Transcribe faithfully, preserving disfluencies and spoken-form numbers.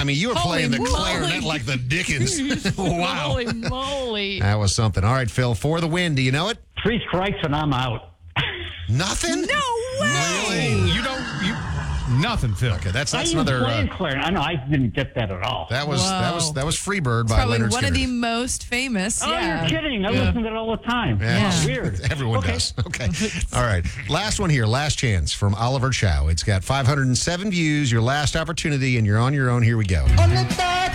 mean, you were Holy playing the moly. clarinet like the Dickens. Wow. Holy moly. That was something. All right, Phil, for the win. Do you know it? Three strikes and I'm out. Nothing? No way. Really? You don't. You nothing, Phil. Okay, that's I that's even another. played Uh, clarinet. I know I didn't get that at all. that was that was Whoa. that was Freebird by Probably Leonard one Skinner. of the most famous. Oh, yeah. you're kidding. I Yeah. listen to it all the time. Yeah. Oh, weird. Everyone Okay. does. Okay. All right. Last one here. Last chance from Oliver Chow. It's got five hundred seven views. Your last opportunity, and you're on your own. Here we go. Only that